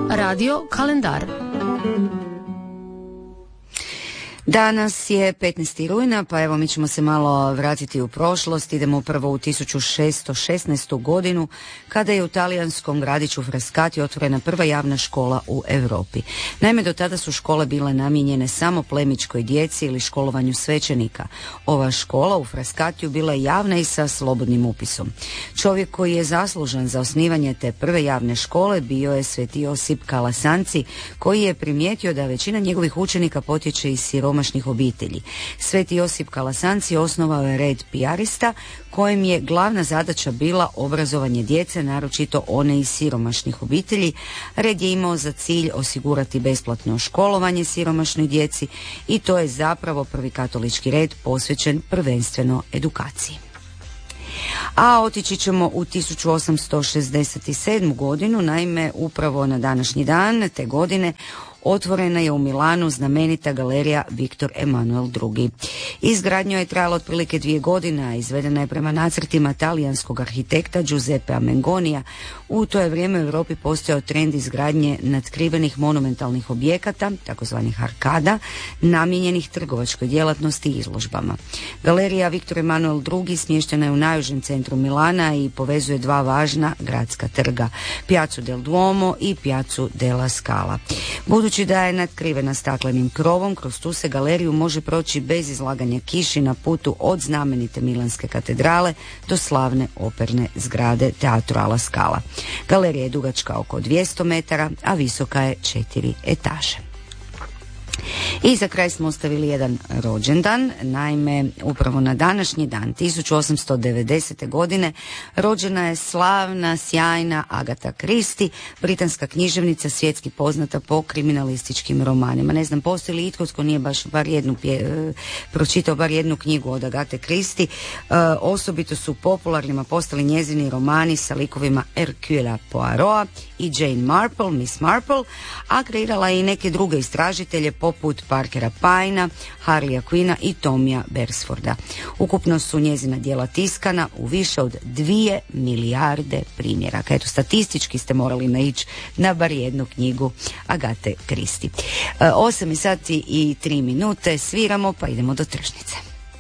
Radio Kalendar. Danas je 15. rujna, pa evo mi ćemo se malo vratiti u prošlost. Idemo prvo u 1616. godinu, kada je u talijanskom gradiću Frascati otvorena prva javna škola u Europi. Naime, do tada su škole bile namijenjene samo plemićkoj djeci ili školovanju svećenika. Ova škola u Frascatiju bila je javna i sa slobodnim upisom. Čovjek koji je zaslužan za osnivanje te prve javne škole bio je Sveti Josip Calasanzi, koji je primijetio da većina njegovih učenika potječe iz siromašnih obitelji. Sveti Josip Calasanzi osnovao je red pijarista, kojem je glavna zadaća bila obrazovanje djece, naročito one iz siromašnih obitelji. Red je imao za cilj osigurati besplatno školovanje siromašnoj djeci i to je zapravo prvi katolički red posvećen prvenstveno edukaciji. A otići ćemo u 1867. godinu, naime upravo na današnji dan te godine otvorena je u Milanu znamenita galerija Viktor Emanuel II. Izgradnja je trajala otprilike 2 godine, a izvedena je prema nacrtima talijanskog arhitekta Giuseppea Mengonija. U to je vrijeme u Europi postojao trend izgradnje natkrivenih monumentalnih objekata, takozvanih arkada, namijenjenih trgovačkoj djelatnosti i izložbama. Galerija Viktor Emanuel II smještena je u najužem centru Milana i povezuje dva važna gradska trga, Piazzu del Duomo i Piazzu della Scala. Budući da je natkrivena staklenim krovom, kroz tu se galeriju može proći bez izlaganja kiši na putu od znamenite milanske katedrale do slavne operne zgrade Teatro alla Scala. Galerija je dugačka oko 200 metara, a visoka je 4 etaže. I za kraj smo ostavili jedan rođendan. Naime, upravo na današnji dan 1890. godine rođena je slavna, sjajna Agatha Christie, britanska književnica svjetski poznata po kriminalističkim romanima. Ne znam, postoji li itko tko nije baš pročitao bar jednu knjigu od Agathe Christie. Osobito su popularnima postali njezini romani sa likovima Hercula Poirota i Jane Marple, Miss Marple, a kreirala je i neke druge istražitelje poput Parkera Pynea, Harleya Quinna i Tomija Beresforda. Ukupno su njezina djela tiskana u više od 2 milijarde primjeraka. Eto, statistički ste morali naići na bar jednu knjigu Agathe Christie. 8 sati i 3 minute, sviramo pa idemo do tržnice.